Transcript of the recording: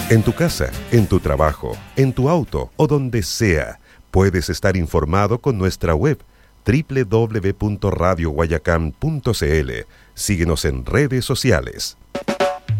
En tu casa, en tu trabajo, en tu auto o donde sea, puedes estar informado con nuestra web www.radioguayacán.cl. Síguenos en redes sociales.